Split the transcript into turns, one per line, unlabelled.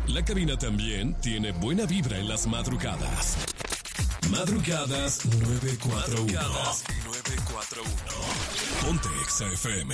La cabina también tiene buena vibra en las madrugadas. Madrugadas 941. Ponte Exa FM.